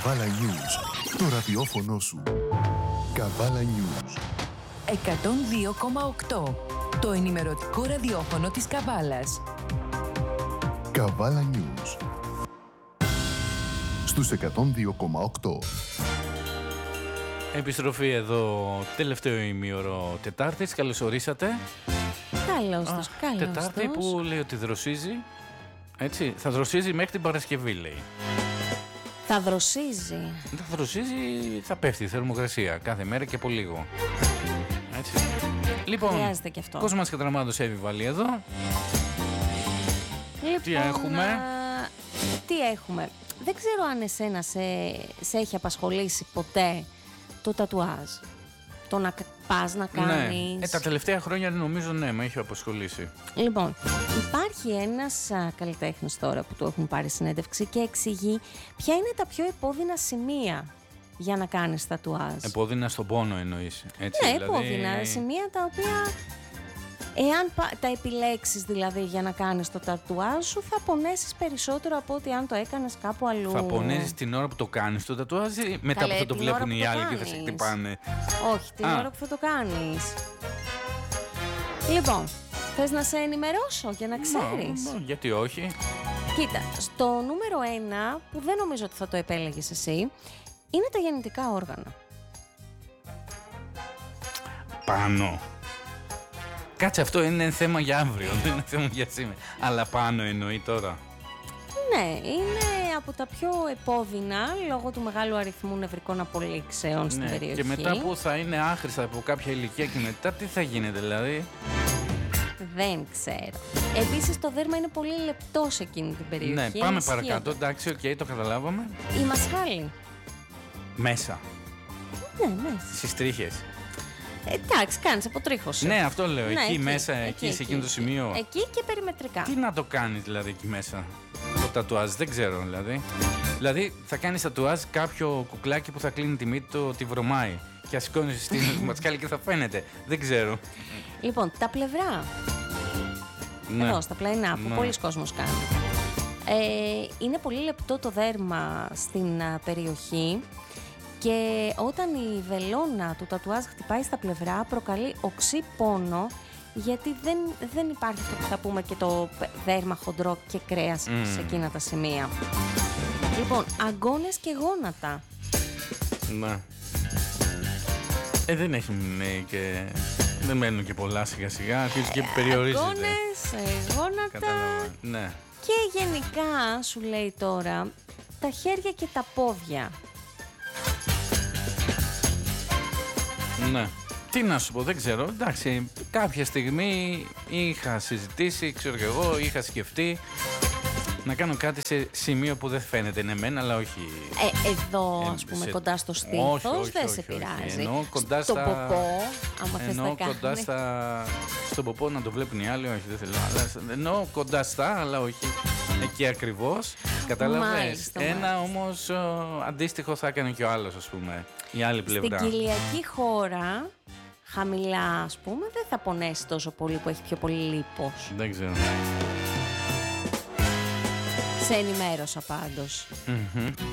Καβάλα News. Το ραδιόφωνο σου. Καβάλα News. 102,8. Το ενημερωτικό ραδιόφωνο της Καβάλας. Καβάλα News. Στους 102,8. Επιστροφή εδώ, τελευταίο ημίωρο Τετάρτης. Καλώς ορίσατε. Καλώς τους, καλώς Τετάρτη τους. που λέει ότι δροσίζει. Έτσι, θα δροσίζει μέχρι την Παρασκευή, λέει. Θα δροσίζει. Θα δροσίζει, θα πέφτει η θερμοκρασία κάθε μέρα και από λίγο. Έτσι. Λοιπόν, Χρειάζεται και αυτό. πώς μας κατραμάδωσε Εύη εδώ. Λοιπόν, Τι έχουμε? Τι έχουμε. Δεν ξέρω αν εσένα σε έχει απασχολήσει ποτέ το τατουάζ. Το να πας να κάνεις. Ναι, τα τελευταία χρόνια νομίζω ναι, με έχει απασχολήσει. Λοιπόν, υπάρχει ένας καλλιτέχνης τώρα που του έχουν πάρει συνέντευξη και εξηγεί ποια είναι τα πιο επώδυνα σημεία για να κάνεις τατουάζ. Επώδυνα στον πόνο εννοείς, έτσι? Ναι, δηλαδή... επώδυνα σημεία τα οποία, εάν τα επιλέξεις δηλαδή για να κάνεις το τατουάζ σου, θα πονέσεις περισσότερο από ότι αν το έκανες κάπου αλλού. Θα πονέσεις την ώρα που το κάνεις το τατουάζ ή μετά που θα το βλέπουν οι άλλοι και θα σε χτυπάνε? Όχι, την ώρα που θα το κάνεις. Λοιπόν, θες να σε ενημερώσω για να ξέρεις? Γιατί όχι. Κοίτα, στο νούμερο 1, που δεν νομίζω ότι θα το επέλεγες εσύ, είναι τα γεννητικά όργανα. Πάνω. Κάτσε, αυτό είναι θέμα για αύριο, δεν είναι θέμα για σήμερα. Αλλά πάνω εννοεί τώρα. Ναι, είναι από τα πιο επώδυνα λόγω του μεγάλου αριθμού νευρικών απολύξεων στην περιοχή. Και μετά που θα είναι άχρηστα από κάποια ηλικία και μετά τι θα γίνεται δηλαδή? Δεν ξέρω. Επίσης το δέρμα είναι πολύ λεπτό σε εκείνη την περιοχή. Ναι, πάμε παρακάτω, εντάξει, οκ, το καταλάβαμε. Η μασχάλη. Μέσα, Ναι, μέσα. στις τρίχες. Εντάξει, κάνεις αποτρίχωση. Ναι, αυτό λέω, Ναι, εκεί μέσα, εκεί σε εκείνο το σημείο. Εκεί και περιμετρικά. Τι να το κάνεις δηλαδή εκεί μέσα, το τατουάζ, δεν ξέρω δηλαδή. Δηλαδή θα κάνεις τατουάζ κάποιο κουκλάκι που θα κλείνει τη μύτη του ότι βρωμάει και θα σηκώνεις στην ματσκάλη και θα φαίνεται, δεν ξέρω. Λοιπόν, τα πλευρά. Ναι. Εδώ, στα πλαϊνά, που Ναι. πολλοί κόσμος κάνει. Είναι πολύ λεπτό το δέρμα στην περιοχή και όταν η βελόνα του τατουάζ χτυπάει στα πλευρά προκαλεί οξύ πόνο, γιατί δεν υπάρχει αυτό που θα πούμε και το δέρμα χοντρό και κρέας σε εκείνα τα σημεία. Λοιπόν, αγκώνες και γόνατα. Ναι. Δεν έχει και... Δεν μένουν και πολλά σιγά σιγά, αρχίζει και περιορίζεται. Αγκώνες, γόνατα. Κατάλαβα. Ναι. Και γενικά σου λέει τώρα τα χέρια και τα πόδια. Ναι. Τι να σου πω, δεν ξέρω. Εντάξει, κάποια στιγμή είχα συζητήσει, ξέρω και εγώ, είχα σκεφτεί να κάνω κάτι σε σημείο που δεν φαίνεται εμένα, αλλά όχι. Εδώ, ας πούμε, κοντά στο στήθος, δεν σε πειράζει. Εννοώ κοντά στον στα... ποπό, άμα θες να κοντά κάνεις. στον ποπό να το βλέπουν οι άλλοι, όχι, δεν θέλω. Αλλά εννοώ κοντά στα, αλλά όχι εκεί ακριβώς. Κατάλαβες. Μάλιστα, Ένα όμως αντίστοιχο θα έκανε και ο άλλος, ας πούμε, η άλλη πλευρά. Στην κοιλιακή χώρα, χαμηλά, ας πούμε, δεν θα πονέσει τόσο πολύ που έχει πιο πολύ λίπος. Δεν ξέρω. Σε ενημέρωσα πάντως.